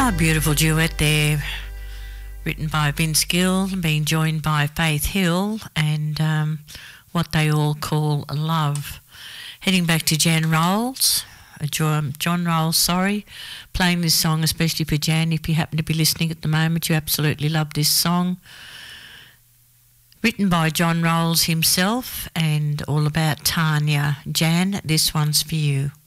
A beautiful duet there, written by Vince Gill, being joined by Faith Hill, and what they all call love. Heading back to John Rolls, playing this song especially for Jan. If you happen to be listening at the moment, you absolutely love this song. Written by John Rolls himself and all about Tanya. Jan, this one's for you.